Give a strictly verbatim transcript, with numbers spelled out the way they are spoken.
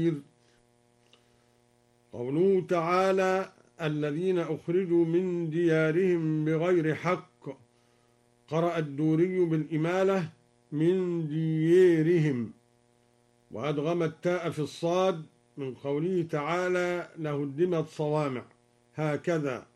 قوله تعالى: الذين أخرجوا من ديارهم بغير حق. قرأ الدوري بالإمالة من ديارهم، وأدغم التاء في الصاد من قوله تعالى: لهدمت صوامع. هكذا